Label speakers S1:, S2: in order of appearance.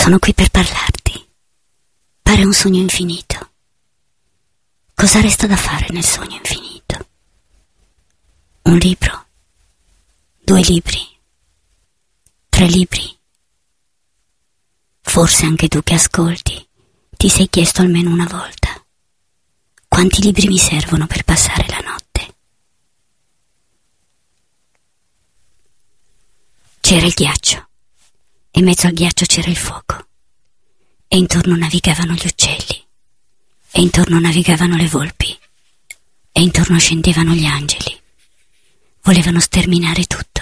S1: Sono qui per parlarti. Pare un sogno infinito. Cosa resta da fare nel sogno infinito? Un libro? 2 libri? 3 libri? Forse anche tu che ascolti ti sei chiesto almeno una volta: quanti libri mi servono per passare la notte? C'era il ghiaccio, e in mezzo al ghiaccio c'era il fuoco, e intorno navigavano gli uccelli, e intorno navigavano le volpi, e intorno scendevano gli angeli. Volevano sterminare tutto.